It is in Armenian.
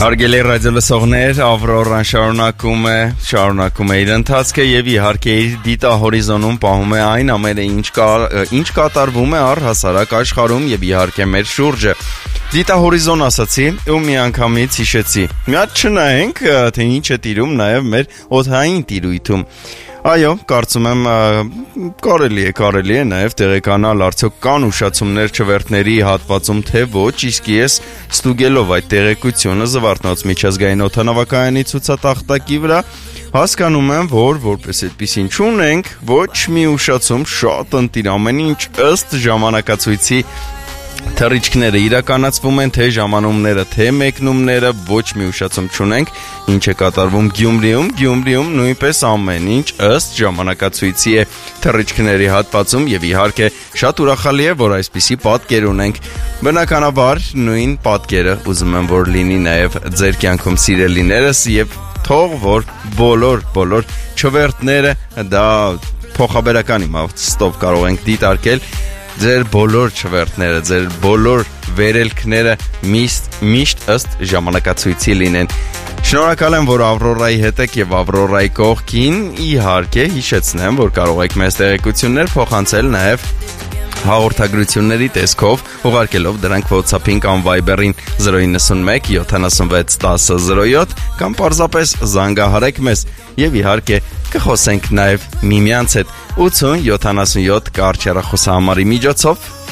Հարգելի ռադիոլսողներ, Ավրորան շարունակում է իր ընթացքը եւ իհարկե իր դիտահորիզոնում պահում է այն ամենը, ինչ կատարվում է առհասարակ աշխարհում եւ իհարկե մեր շուրջը։ Դիտահորիզոն ասացի ու միանգամից հիշեցի։ Մի հատ չնայենք, թե ինչ է տիրում նաեւ մեր օդային տիրույթում։ Այո, կարծում եմ կարելի է նաև տեղեկանալ արդյոք կան ուշացումներ չվերթների հատվածում թե ոչ, իսկ ես ստուգելով այդ տեղեկությունը Զվարթնոց միջազգային օդանավակայանի ցուցատախտակի վրա հասկանում եմ, որ որպես այդպեսին չունենք ոչ մի ուշացում, շատ ընտիր ամեն ինչ ըստ ժամանակացույցի թռիչքները իրականացվում են, թե ժամանումները, թե մեկնումները, ոչ մի ուշացում չունենք, ինչ է կատարվում Գյումրիում նույնպես ամեն ինչ ըստ ժամանակացույցի է թռիչքների հատվածում եւ իհարկե շատ ուրախալի է, որ այսպիսի պատկեր ունենք։ Բնականաբար նույն պատկերը ուզում եմ, որ լինի նաեւ ձեր կյանքում սիրելիներս եւ թող որ բոլոր չվերթները դա փոխաբերական իմաստով կարող ենք դիտարկել ձեր բոլոր չվերթները, ձեր բոլոր վերելքները միշտ ըստ ժամանակացույցի լինեն։ Շնորհակալ եմ, որ Ավրորայի հետ եք եւ Ավրորայի կողքին, իհարկե հիշեցնեմ, որ կարող եք մեզ տեղեկություններ փոխանցել նաեւ հաղորդագրությունների տեսքով, ուղարկելով դրանք WhatsApp-ին կամ Viber-ին 091 76 10 07 կամ պարզապես զանգահարեք մեզ եւ իհարկե կխոսենք նաեւ միմյանց հետ 80 77 կարճ հեռախոսահամարի միջոցով